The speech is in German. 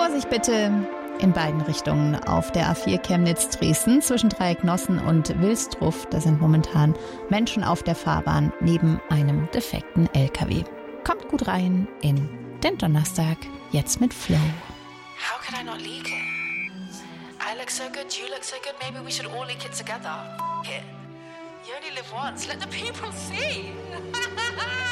Vorsicht bitte in beiden Richtungen auf der A4 Chemnitz-Dresden zwischen Dreiecknossen und Wilsdruff. Da sind momentan Menschen auf der Fahrbahn neben einem defekten LKW. Kommt gut rein in den Donnerstag, jetzt mit Flow. How could I not leak it? I look so good, you look so good, maybe we should all leak it together. It. You only live once, let the people see.